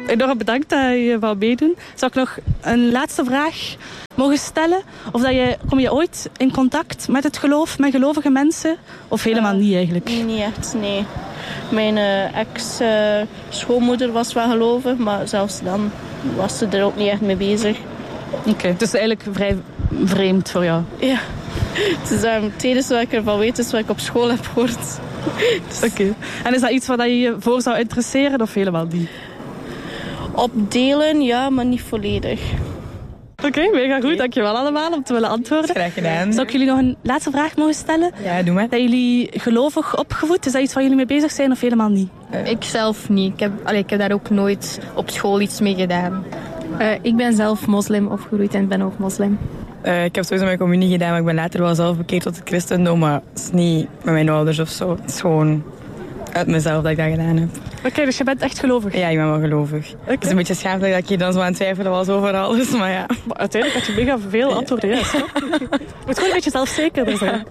Enorm bedankt dat je wou meedoen. Zou ik nog een laatste vraag mogen stellen? Of kom je ooit in contact met het geloof, met gelovige mensen? Of helemaal niet eigenlijk? Niet echt, nee. Mijn ex-schoonmoeder was wel gelovig, maar zelfs dan was ze er ook niet echt mee bezig. Oké, dus eigenlijk vrij vreemd voor jou? Ja. Dus het tweede wat ik ervan weet is wat ik op school heb gehoord. Dus... Oké. En is dat iets waar je je voor zou interesseren of helemaal niet? Op delen, ja, maar niet volledig. Oké, mega goed. Dankjewel allemaal om te willen antwoorden. Graag gedaan. Zou ik jullie nog een laatste vraag mogen stellen? Ja, doe maar. Zijn jullie gelovig opgevoed? Is dat iets waar jullie mee bezig zijn of helemaal niet? Ik zelf niet. Ik heb daar ook nooit op school iets mee gedaan. Ik ben zelf moslim opgegroeid en ben ook moslim. Ik heb sowieso mijn communie gedaan, maar ik ben later wel zelf bekeerd tot het christendom. Maar het is niet met mijn ouders of zo. Het is gewoon uit mezelf dat ik dat gedaan heb. Oké, dus je bent echt gelovig? Ja, ik ben wel gelovig. Het is een beetje schaamelijk dat ik hier dan zo aan het twijfelen was over alles, maar ja. Maar uiteindelijk had je mega veel antwoorden juist. Je moet gewoon een beetje zelfzekerder zijn.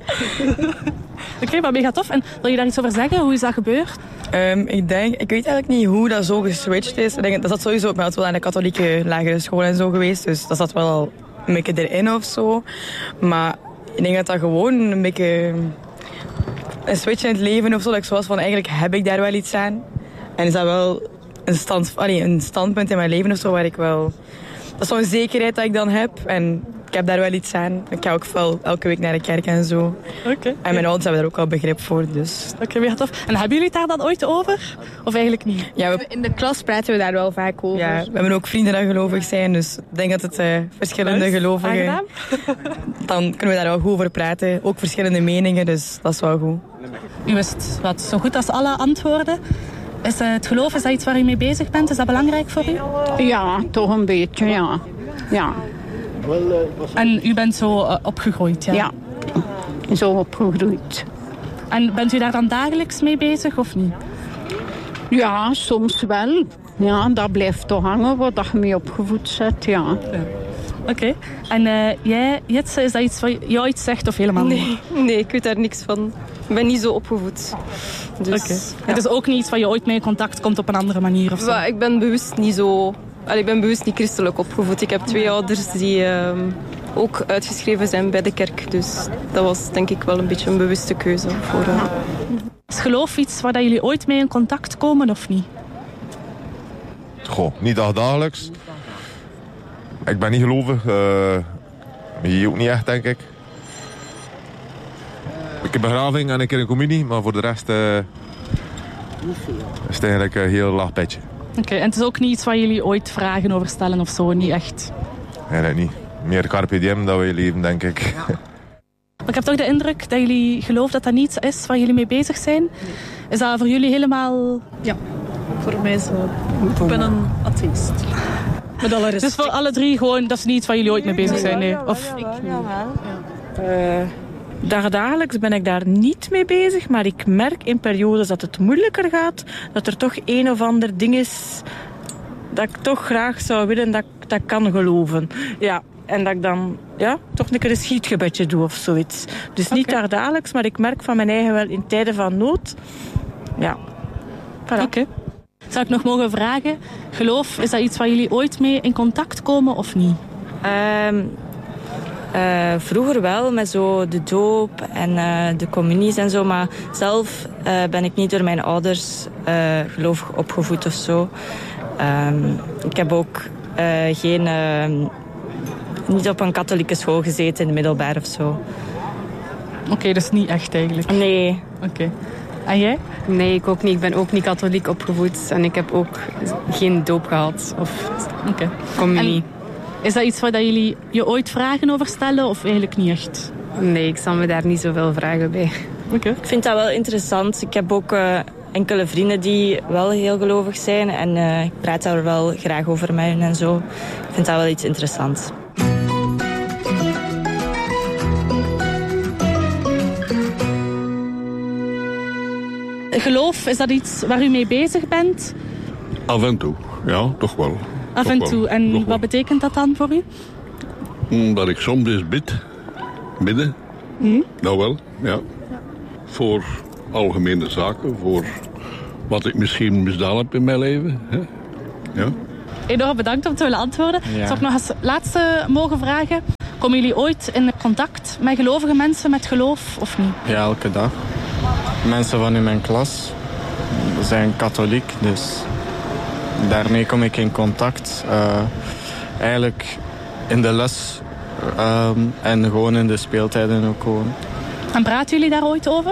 Oké, maar mega tof. En wil je daar iets over zeggen? Hoe is dat gebeurd? Ik weet eigenlijk niet hoe dat zo geswitcht is. Ik denk, dat zat sowieso ook wel aan de katholieke lagere school en zo geweest. Dus dat zat wel al een beetje erin of zo. Maar ik denk dat dat gewoon een beetje een switch in het leven of zo. Dat ik zo was van, eigenlijk heb ik daar wel iets aan. En is dat wel een standpunt in mijn leven of zo waar ik wel... Dat is zo'n zekerheid dat ik dan heb. En ik heb daar wel iets aan. Ik ga ook wel elke week naar de kerk en zo. Oké. En mijn ouders hebben daar ook wel begrip voor, dus... Oké, mega tof. En hebben jullie het daar dan ooit over? Of eigenlijk niet? Ja, In de klas praten we daar wel vaak over. Ja, we hebben ook vrienden die gelovig zijn, dus ik denk dat het verschillende gelovigen... Aangenaam. Dan kunnen we daar wel goed over praten. Ook verschillende meningen, dus dat is wel goed. U wist wat zo goed als alle antwoorden. Is het geloof, is dat iets waar u mee bezig bent? Is dat belangrijk voor u? Ja, toch een beetje, ja. Ja, En u bent zo opgegroeid, ja? ja. Zo opgegroeid. En bent u daar dan dagelijks mee bezig of niet? Ja, soms wel. Ja, dat blijft toch hangen wat je mee opgevoed zet, ja. Oké. En jij, Jitse, is dat iets wat jou iets zegt of helemaal niet? Nee, ik weet daar niks van. Ik ben niet zo opgevoed. Dus, Oké. ja. Het is ook niet iets waar je ooit mee in contact komt op een andere manier of zo? Maar ik ben bewust niet zo... ik ben bewust niet christelijk opgevoed. Ik heb 2 ouders die ook uitgeschreven zijn bij de kerk. Dus dat was denk ik wel een beetje een bewuste keuze voor... Is geloof iets waar jullie ooit mee in contact komen of niet? Goh, niet dagelijks. Ik ben niet gelovig. Hier ook niet echt, denk ik. Ik heb begraving en een keer een communie, maar voor de rest is het eigenlijk een heel laag petje. Oké, en het is ook niet iets waar jullie ooit vragen over stellen of zo, niet echt? Eigenlijk niet. Meer carpe diem dat we leven, denk ik. Maar ik heb toch de indruk dat jullie geloven dat dat niets is waar jullie mee bezig zijn. Is dat voor jullie helemaal... Ja, voor mij is ik ben een atheïst. Met alle respect. Dus voor alle drie gewoon, dat is niet iets waar jullie ooit mee bezig zijn? Nee. Of... Dagelijks ben ik daar niet mee bezig, maar ik merk in periodes dat het moeilijker gaat, dat er toch een of ander ding is dat ik toch graag zou willen dat ik kan geloven. Ja, en dat ik dan toch een keer een schietgebedje doe of zoiets. Dus niet dagelijks, maar ik merk van mijn eigen wel in tijden van nood. Ja, voilà. Oké. Zou ik nog mogen vragen, geloof, is dat iets waar jullie ooit mee in contact komen of niet? Vroeger wel, met zo de doop en de communies en zo. Maar zelf ben ik niet door mijn ouders gelovig opgevoed of zo. Ik heb ook niet op een katholieke school gezeten in het middelbaar of zo. Oké, dus niet echt eigenlijk? Nee. Oké. En jij? Nee, ik ook niet. Ik ben ook niet katholiek opgevoed. En ik heb ook geen doop gehad. Of communie. Is dat iets waar jullie je ooit vragen over stellen of eigenlijk niet echt? Nee, ik stel me daar niet zoveel vragen bij. Ik vind dat wel interessant. Ik heb ook enkele vrienden die wel heel gelovig zijn. En ik praat daar wel graag over met hen en zo. Ik vind dat wel iets interessants. Geloof, is dat iets waar u mee bezig bent? Af en toe, ja, toch wel. Af en toe. En wat betekent dat dan voor u? Dat ik soms eens bidden. Nou wel, ja. Voor algemene zaken, voor wat ik misschien misdaan heb in mijn leven. Hè? Ja. Enorm bedankt om te willen antwoorden. Ja. Zou ik nog als laatste mogen vragen? Komen jullie ooit in contact met gelovige mensen, met geloof of niet? Ja, elke dag. Mensen van in mijn klas zijn katholiek, dus daarmee kom ik in contact. Eigenlijk in de les en gewoon in de speeltijden ook gewoon. En praten jullie daar ooit over?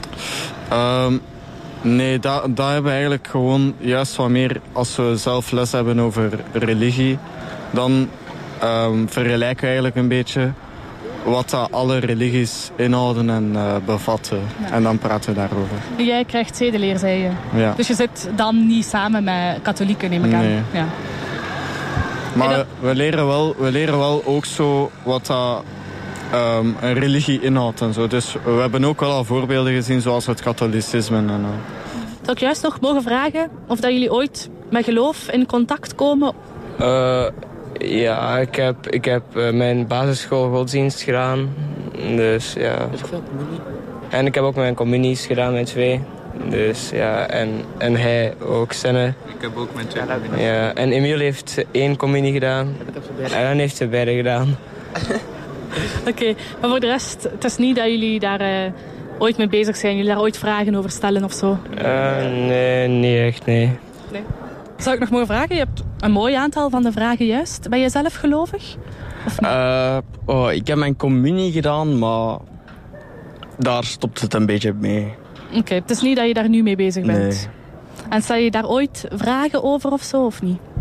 Nee, dat hebben we eigenlijk gewoon juist wat meer als we zelf les hebben over religie. Dan vergelijken we eigenlijk een beetje wat dat alle religies inhouden en bevatten. Ja. En dan praten we daarover. Jij krijgt zedeleer, zei je. Ja. Dus je zit dan niet samen met katholieken, neem ik aan. Nee. Ja. Maar we leren wel ook zo wat dat een religie inhoudt en zo. Dus we hebben ook wel al voorbeelden gezien, zoals het katholicisme. En, Zou ik juist nog mogen vragen of dat jullie ooit met geloof in contact komen? Ja, ik heb mijn basisschool godsdienst gedaan. Dus ja. En ik heb ook mijn communies gedaan met 2. Dus ja, en hij ook Senne. Ik heb ook mijn 2. Ja, en Emiel heeft 1 communie gedaan. En dan heeft hij beide gedaan. Oké, maar voor de rest, het is niet dat jullie daar ooit mee bezig zijn? Jullie daar ooit vragen over stellen of zo? Nee, niet echt, nee. Zou ik nog mogen vragen? Je hebt een mooi aantal van de vragen juist. Ben je zelf gelovig? Ik heb mijn communie gedaan, maar daar stopt het een beetje mee. Oké, het is niet dat je daar nu mee bezig bent? Nee. En stel je daar ooit vragen over of zo, of niet?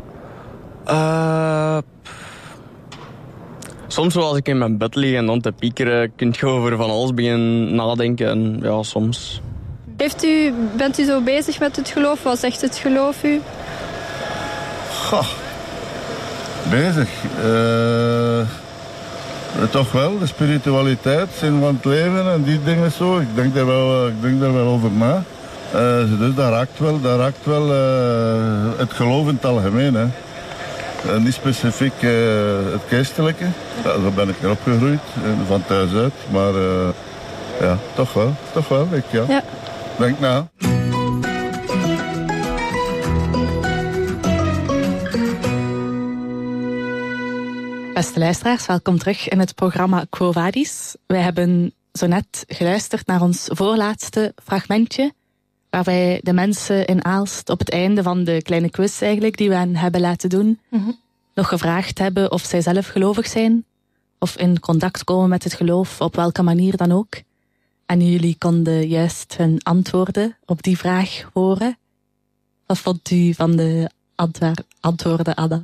Soms als ik in mijn bed lig en dan te piekeren, kun je over van alles beginnen nadenken. En ja, soms. Bent u zo bezig met het geloof? Wat zegt het geloof u? Goh, bezig. Toch wel, de spiritualiteit, zin van het leven en die dingen zo. Ik denk daar wel over na. Dus daar raakt wel het geloof in het algemeen. Hè. Niet specifiek het geestelijke. Ja, daar ben ik er opgegroeid, van thuis uit. Maar ja, toch wel. Ja. Denk na. Beste luisteraars, welkom terug in het programma Quo Vadis. Wij hebben zo net geluisterd naar ons voorlaatste fragmentje, waar wij de mensen in Aalst op het einde van de kleine quiz eigenlijk, die we hen hebben laten doen, nog gevraagd hebben of zij zelf gelovig zijn, of in contact komen met het geloof, op welke manier dan ook. En jullie konden juist hun antwoorden op die vraag horen. Wat vond u van de antwoorden, Anna?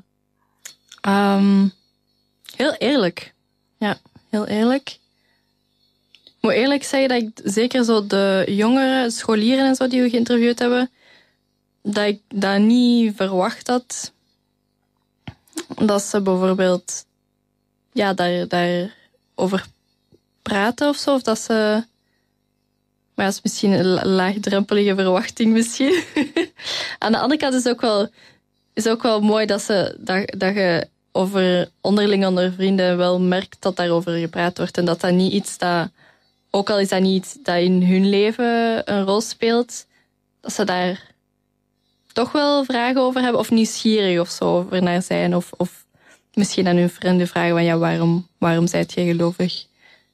Heel eerlijk. Ja, heel eerlijk. Ik moet eerlijk zeggen dat ik zeker zo de jongeren, scholieren en zo die we geïnterviewd hebben, dat ik dat niet verwacht had. Dat ze bijvoorbeeld daar over praten of zo. Of dat ze... Maar dat is misschien een laagdrempelige verwachting misschien. Aan de andere kant is het ook wel mooi dat je onderling onder vrienden wel merkt dat daarover gepraat wordt. En dat niet iets dat, ook al is dat niet iets dat in hun leven een rol speelt, dat ze daar toch wel vragen over hebben. Of nieuwsgierig of zo over naar zijn. Of misschien aan hun vrienden vragen van waarom zijt je gelovig?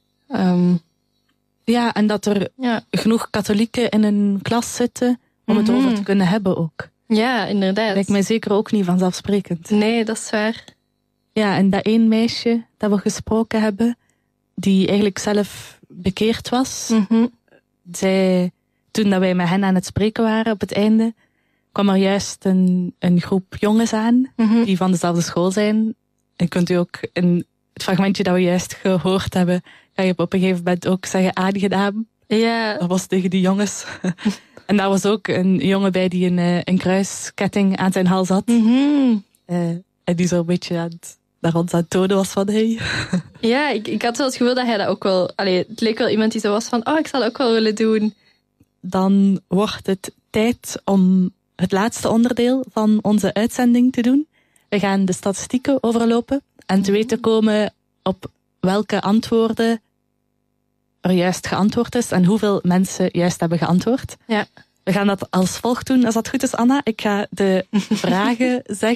Ja, en dat er genoeg katholieken in een klas zitten om het over te kunnen hebben ook. Ja, inderdaad. Lijkt mij zeker ook niet vanzelfsprekend. Nee, dat is waar. Ja, en dat 1 meisje dat we gesproken hebben, die eigenlijk zelf bekeerd was, zij, toen dat wij met hen aan het spreken waren op het einde, kwam er juist een groep jongens aan, die van dezelfde school zijn. En kunt u ook in het fragmentje dat we juist gehoord hebben, ga je op een gegeven moment ook zeggen aangenaam. Ja. Dat was tegen die jongens. En daar was ook een jongen bij die een kruisketting aan zijn hals had. En die zo een beetje naar ons aan het tonen was van hey. Ja, ik had wel het gevoel dat hij dat ook wel... het leek wel iemand die zo was van, ik zal dat ook wel willen doen. Dan wordt het tijd om het laatste onderdeel van onze uitzending te doen. We gaan de statistieken overlopen en te weten komen op welke antwoorden er juist geantwoord is en hoeveel mensen juist hebben geantwoord. Ja. We gaan dat als volgt doen, als dat goed is, Anna. Ik ga de vragen zeggen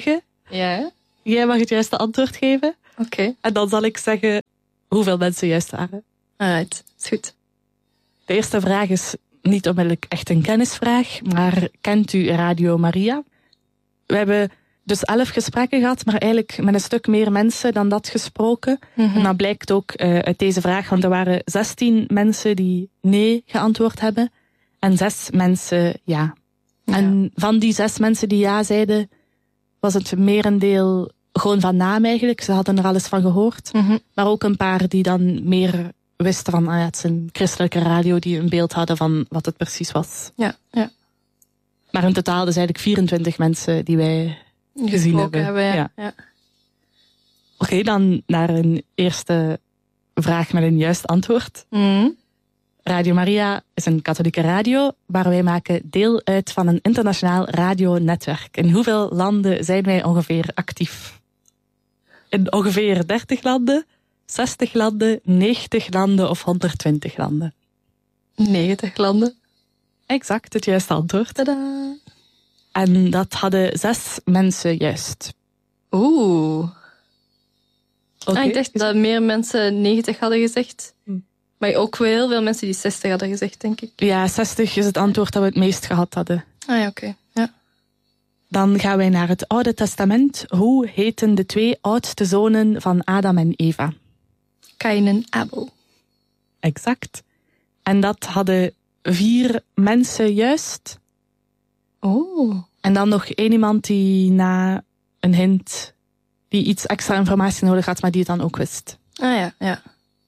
Ja. Jij mag het juiste antwoord geven. Oké. En dan zal ik zeggen hoeveel mensen juist waren. Alright, is goed. De eerste vraag is niet onmiddellijk echt een kennisvraag, maar kent u Radio Maria? We hebben dus 11 gesprekken gehad, maar eigenlijk met een stuk meer mensen dan dat gesproken. En dat blijkt ook uit deze vraag, want er waren 16 mensen die nee geantwoord hebben en 6 mensen ja. En van die 6 mensen die ja zeiden, was het merendeel gewoon van naam eigenlijk. Ze hadden er al eens van gehoord. Maar ook een paar die dan meer wisten van, het is een christelijke radio, die een beeld hadden van wat het precies was. Ja. Maar in totaal dus eigenlijk 24 mensen die wij gezien hebben. Ja. Oké, dan naar een eerste vraag met een juist antwoord. Radio Maria is een katholieke radio, maar wij maken deel uit van een internationaal radionetwerk. In hoeveel landen zijn wij ongeveer actief? In ongeveer 30 landen, 60 landen, 90 landen of 120 landen? 90 landen. Exact, het juiste antwoord. Tadaa. En dat hadden 6 mensen juist. Oeh. Okay. Ik dacht dat meer mensen 90 hadden gezegd. Maar ook wel heel veel mensen die 60 hadden gezegd, denk ik. Ja, 60 is het antwoord dat we het meest gehad hadden. Ah ja, oké. Ja. Dan gaan wij naar het Oude Testament. Hoe heten de 2 oudste zonen van Adam en Eva? Kain en Abel. Exact. En dat hadden 4 mensen juist. Oh. En dan nog 1 iemand die na een hint, die iets extra informatie nodig had, maar die het dan ook wist. Ah ja.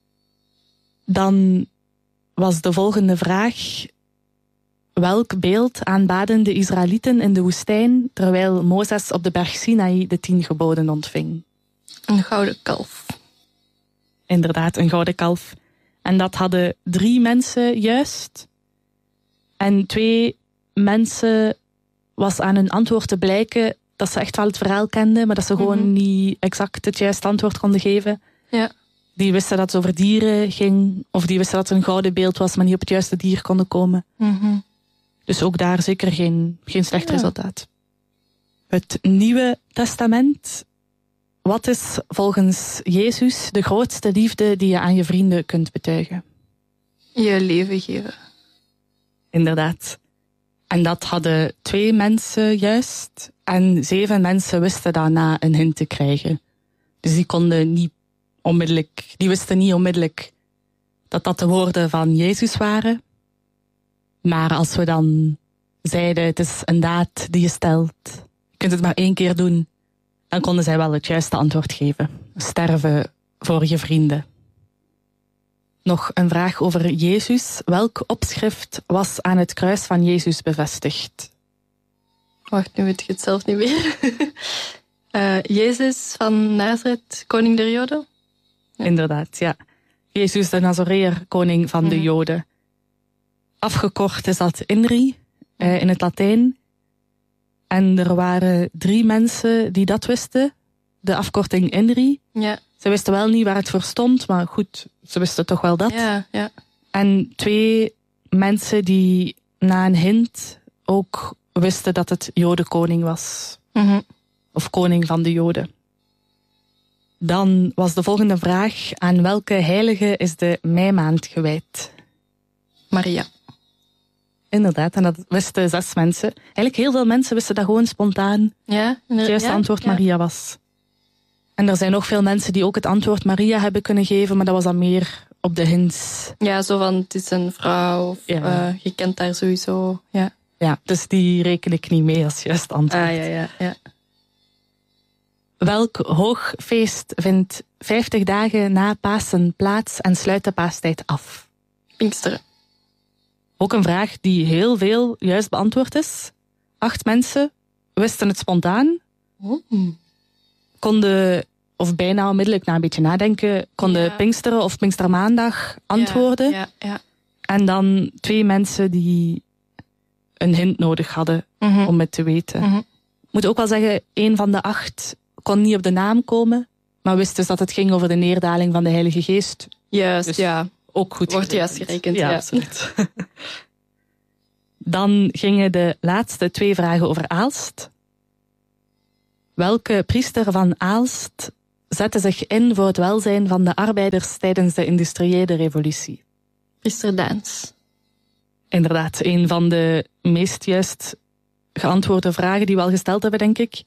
Dan was de volgende vraag: welk beeld aanbaden de Israëlieten in de woestijn terwijl Mozes op de berg Sinaï de 10 geboden ontving? Een gouden kalf. Inderdaad, een gouden kalf. En dat hadden 3 mensen juist. En 2 mensen was aan hun antwoord te blijken dat ze echt wel het verhaal kenden, maar dat ze gewoon niet exact het juiste antwoord konden geven. Ja. Die wisten dat het over dieren ging, of die wisten dat het een gouden beeld was, maar niet op het juiste dier konden komen. Dus ook daar zeker geen slecht resultaat. Het Nieuwe Testament. Wat is volgens Jezus de grootste liefde die je aan je vrienden kunt betuigen? Je leven geven. Inderdaad. En dat hadden 2 mensen juist. En 7 mensen wisten daarna een hint te krijgen. Dus die wisten niet onmiddellijk dat dat de woorden van Jezus waren. Maar als we dan zeiden, het is een daad die je stelt, je kunt het maar 1 keer doen, dan konden zij wel het juiste antwoord geven. Sterven voor je vrienden. Nog een vraag over Jezus. Welk opschrift was aan het kruis van Jezus bevestigd? Wacht, nu weet ik het zelf niet meer. Jezus van Nazareth, koning der Joden? Ja. Inderdaad, ja. Jezus de Nazoreër, koning van de Joden. Afgekort is dat INRI, in het Latijn. En er waren 3 mensen die dat wisten. De afkorting INRI. Ja. Ze wisten wel niet waar het voor stond, maar goed, ze wisten toch wel dat. Ja. En 2 mensen die na een hint ook wisten dat het Jodenkoning was. Of koning van de Joden. Dan was de volgende vraag: aan welke heilige is de meimaand gewijd? Maria. Inderdaad, en dat wisten 6 mensen. Eigenlijk heel veel mensen wisten dat gewoon spontaan. Ja, het juiste antwoord Maria was. En er zijn nog veel mensen die ook het antwoord Maria hebben kunnen geven, maar dat was dan meer op de hints. Ja, zo van het is een vrouw, of je kent haar sowieso. Ja, dus die reken ik niet mee als juist antwoord. Ja. Welk hoogfeest vindt 50 dagen na Pasen plaats en sluit de paastijd af? Pinksteren. Ook een vraag die heel veel juist beantwoord is. 8 mensen wisten het spontaan. Konden, of bijna onmiddellijk na een beetje nadenken, konden Pinksteren of Pinkstermaandag antwoorden. Ja. En dan 2 mensen die een hint nodig hadden om het te weten. Ik moet ook wel zeggen, 1 van de 8 kon niet op de naam komen, maar wist dus dat het ging over de neerdaling van de Heilige Geest. Juist, dus ja. Ook goed wordt juist gerekend. Ja, absoluut. Dan gingen de laatste 2 vragen over Aalst. Welke priester van Aalst zette zich in voor het welzijn van de arbeiders tijdens de industriële revolutie? Priester Daens. Inderdaad, een van de meest juist geantwoorde vragen die we al gesteld hebben, denk ik.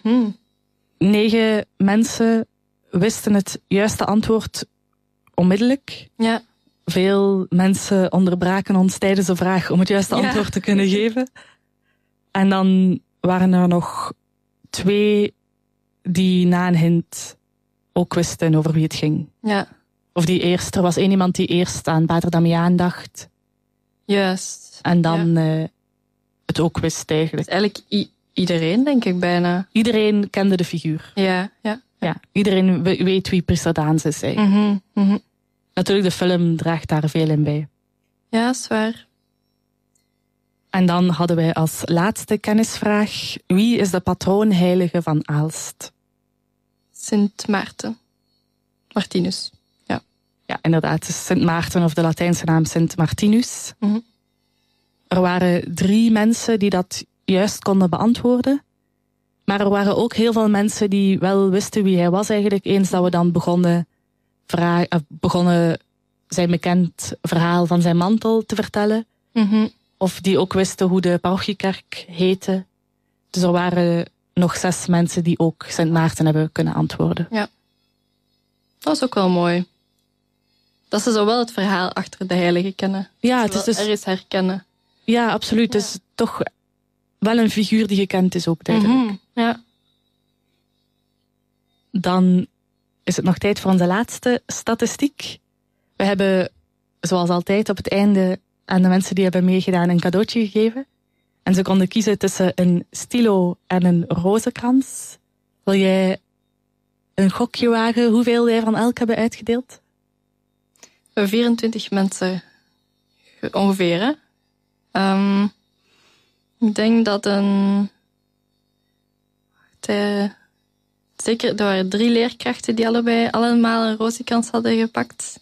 9 mensen wisten het juiste antwoord onmiddellijk. Ja. Veel mensen onderbraken ons tijdens de vraag om het juiste antwoord te kunnen geven. En dan waren er nog 2 die na een hint ook wisten over wie het ging. Ja. Of er was iemand die eerst aan Pater Damiaan dacht. Juist. En dan het ook wist eigenlijk. Dus eigenlijk iedereen, denk ik bijna. Iedereen kende de figuur. Ja. Iedereen weet wie priester Daens is. Natuurlijk, de film draagt daar veel in bij. Ja, is waar. En dan hadden wij als laatste kennisvraag: wie is de patroonheilige van Aalst? Sint Maarten. Martinus. Ja, inderdaad. Sint Maarten, of de Latijnse naam Sint Martinus. Er waren 3 mensen die dat juist konden beantwoorden. Maar er waren ook heel veel mensen die wel wisten wie hij was eigenlijk. Eens dat we dan begonnen zijn bekend verhaal van zijn mantel te vertellen. Of die ook wisten hoe de parochiekerk heette. Dus er waren nog 6 mensen die ook Sint Maarten hebben kunnen antwoorden. Ja. Dat is ook wel mooi. Dat ze zo wel het verhaal achter de heilige kennen. Ja, het is dus... Er is herkennen. Ja, absoluut. Het is toch wel een figuur die gekend is ook duidelijk. Ja. Dan is het nog tijd voor onze laatste statistiek. We hebben, zoals altijd, op het einde aan de mensen die hebben meegedaan een cadeautje gegeven. En ze konden kiezen tussen een stilo en een rozenkrans. Wil jij een gokje wagen hoeveel wij van elk hebben uitgedeeld? 24 mensen ongeveer, hè? Ik denk dat zeker, er waren 3 leerkrachten die allemaal een rozenkrans hadden gepakt.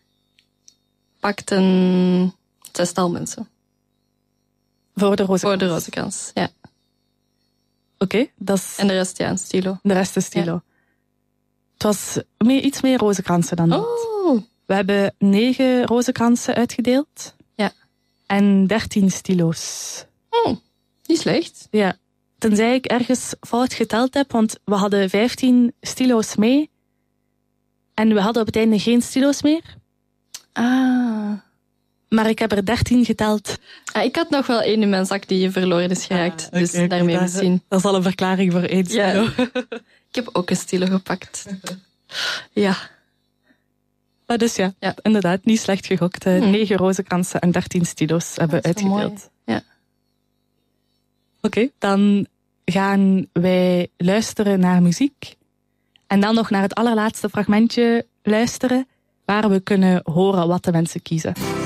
Pakten 6-tal mensen. Voor de rozenkrans? Voor de rozenkrans, ja. Oké, dat is... En de rest, een stilo. De rest is stilo. Ja. Het was iets meer rozenkransen dan dat. Oh! We hebben 9 rozenkransen uitgedeeld. Ja. En 13 stilo's. Oh, niet slecht. Ja. Tenzij ik ergens fout geteld heb, want we hadden 15 stilo's mee. En we hadden op het einde geen stilo's meer. Ah. Maar ik heb er 13 geteld. Ik had nog wel 1 in mijn zak die verloren is geraakt. Dus daarmee misschien. Dat is al een verklaring voor 1 stilo. Ja. Ik heb ook een stilo gepakt. Ja. Maar dus ja, inderdaad, niet slecht gegokt. 9 rozenkransen en 13 stilo's hebben uitgedeeld. Ja. Oké, dan gaan wij luisteren naar muziek. En dan nog naar het allerlaatste fragmentje luisteren, waar we kunnen horen wat de mensen kiezen.